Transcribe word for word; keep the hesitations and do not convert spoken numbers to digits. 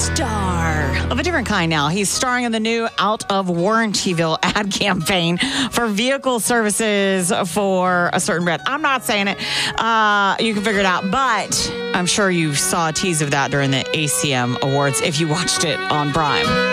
star of a different kind now. He's starring in the new Out of Warrantyville ad campaign for vehicle services for a certain brand. I'm not saying it. Uh, you can figure it out, but I'm sure you saw a tease of that during the A C M Awards if you watched it on Prime.